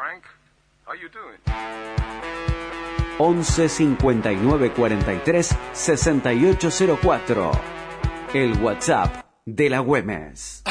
Frank. How you doing? 11 59 43 6804. El WhatsApp de la Güemes.